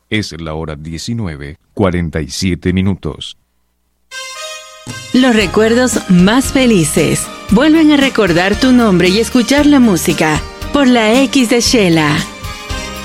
Es la hora 19:47. Los recuerdos más felices vuelven a recordar tu nombre y escuchar la música por la X de Shela.